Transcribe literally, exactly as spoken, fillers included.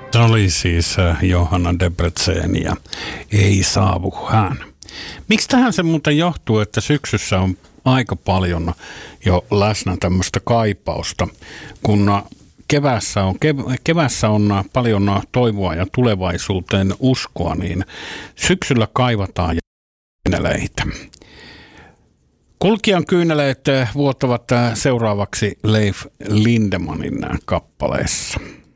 Se oli siis Johanna Debrecen ja Ei saavu hän. Miksi tähän se muuten johtuu, että syksyssä on aika paljon jo läsnä tämmöistä kaipausta, kun kevässä on, kevässä on paljon toivoa ja tulevaisuuteen uskoa, niin syksyllä kaivataan kyyneleitä. Kulkijan kyyneleet vuotavat seuraavaksi Leif Lindemanin kappaleessa.